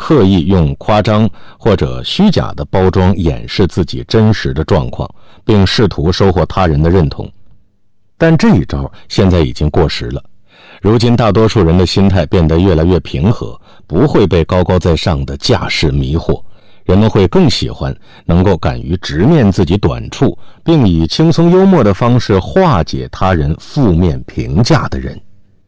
刻意用夸张或者虚假的包装掩饰自己真实的状况，并试图收获他人的认同。但这一招现在已经过时了，如今大多数人的心态变得越来越平和，不会被高高在上的架势迷惑，人们会更喜欢能够敢于直面自己短处，并以轻松幽默的方式化解他人负面评价的人。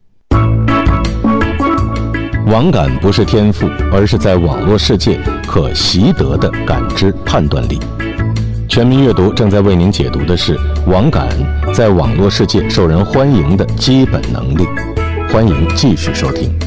网感不是天赋，而是在网络世界可习得的感知判断力。全民阅读正在为您解读的是网感在网络世界受人欢迎的基本能力。欢迎继续收听。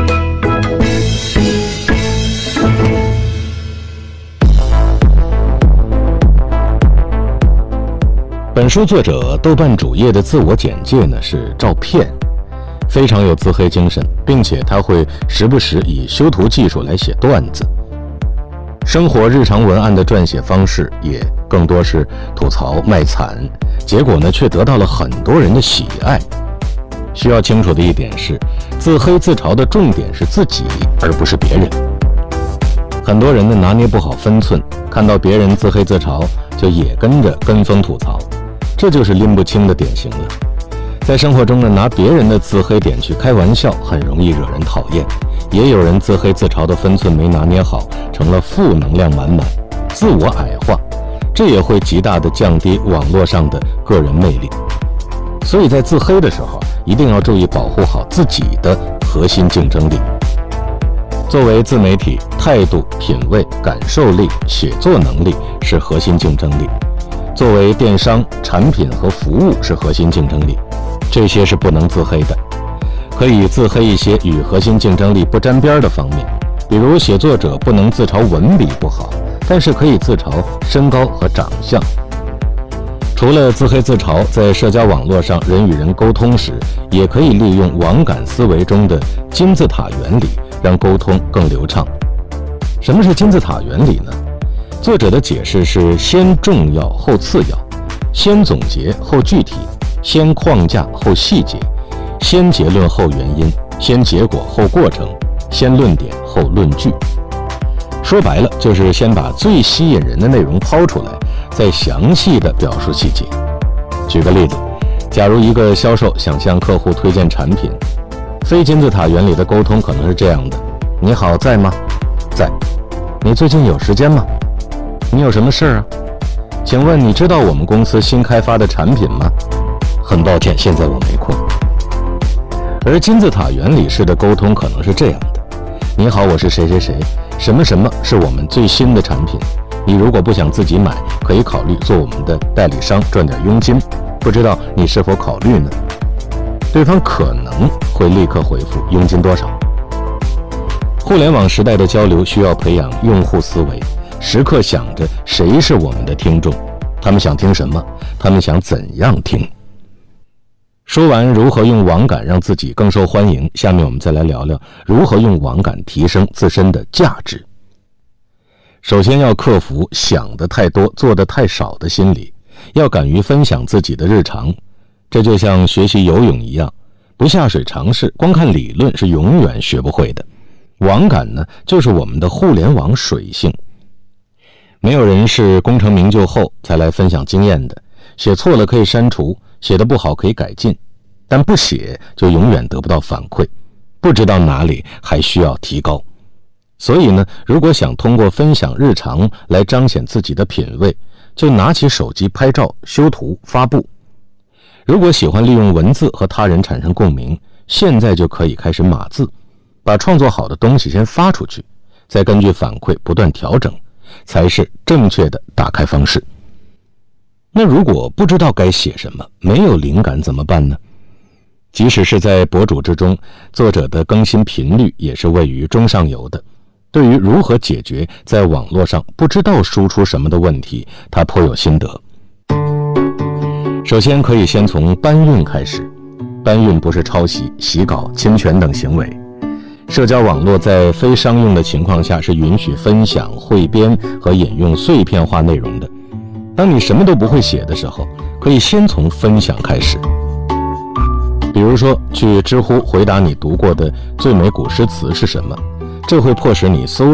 本书作者豆瓣主页的自我简介呢是照片，非常有自黑精神，并且他会时不时以修图技术来写段子。生活日常文案的撰写方式也更多是吐槽卖惨，结果呢却得到了很多人的喜爱。需要清楚的一点是，自黑自嘲的重点是自己，而不是别人。很多人呢拿捏不好分寸，看到别人自黑自嘲就也跟风吐槽，这就是拎不清的典型了。在生活中呢，拿别人的自黑点去开玩笑，很容易惹人讨厌。也有人自黑自嘲的分寸没拿捏好，成了负能量满满，自我矮化，这也会极大的降低网络上的个人魅力。所以在自黑的时候，一定要注意保护好自己的核心竞争力。作为自媒体，态度、品味、感受力、写作能力是核心竞争力；作为电商，产品和服务是核心竞争力。这些是不能自黑的，可以自黑一些与核心竞争力不沾边的方面，比如写作者不能自嘲文笔不好，但是可以自嘲身高和长相。除了自黑自嘲，在社交网络上人与人沟通时，也可以利用网感思维中的金字塔原理，让沟通更流畅。什么是金字塔原理呢？作者的解释是先重要后次要，先总结后具体，先框架后细节，先结论后原因，先结果后过程，先论点后论据。说白了，就是先把最吸引人的内容抛出来，再详细的表述细节。举个例子，假如一个销售想向客户推荐产品，非金字塔原理的沟通可能是这样的：你好，在吗？在。你最近有时间吗？你有什么事啊？请问你知道我们公司新开发的产品吗？很抱歉，现在我没空。而金字塔原理式的沟通可能是这样的：你好，我是谁谁谁，什么什么是我们最新的产品，你如果不想自己买，可以考虑做我们的代理商赚点佣金，不知道你是否考虑呢？对方可能会立刻回复佣金多少。互联网时代的交流需要培养用户思维，时刻想着谁是我们的听众，他们想听什么，他们想怎样听。说完如何用网感让自己更受欢迎，下面我们再来聊聊如何用网感提升自身的价值。首先要克服想得太多做得太少的心理，要敢于分享自己的日常。这就像学习游泳一样，不下水尝试，光看理论是永远学不会的。网感呢，就是我们的互联网水性。没有人是功成名就后才来分享经验的，写错了可以删除，写得不好可以改进，但不写就永远得不到反馈，不知道哪里还需要提高。所以呢，如果想通过分享日常来彰显自己的品味，就拿起手机拍照、修图、发布。如果喜欢利用文字和他人产生共鸣，现在就可以开始码字，把创作好的东西先发出去，再根据反馈不断调整，才是正确的打开方式。那如果不知道该写什么，没有灵感怎么办呢？即使是在博主之中，作者的更新频率也是位于中上游的。对于如何解决在网络上不知道输出什么的问题，他颇有心得。首先可以先从搬运开始，搬运不是抄袭、洗稿、侵权等行为。社交网络在非商用的情况下是允许分享、汇编和引用碎片化内容的。当你什么都不会写的时候，可以先从分享开始。比如说，去知乎回答你读过的最美古诗词是什么，这会迫使你搜